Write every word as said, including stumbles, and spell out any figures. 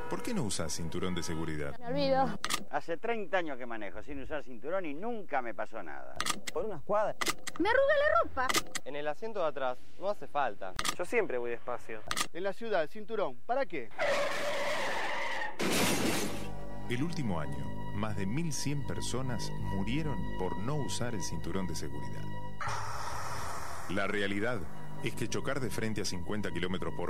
¿Por qué no usas cinturón de seguridad? Me olvido. Hace treinta años que manejo sin usar cinturón y nunca me pasó nada. Por unas cuadras. Me arruga la ropa. En el asiento de atrás no hace falta. Yo siempre voy despacio. En la ciudad, cinturón, ¿para qué? El último año, más de mil cien personas murieron por no usar el cinturón de seguridad. La realidad es que chocar de frente a cincuenta kilómetros por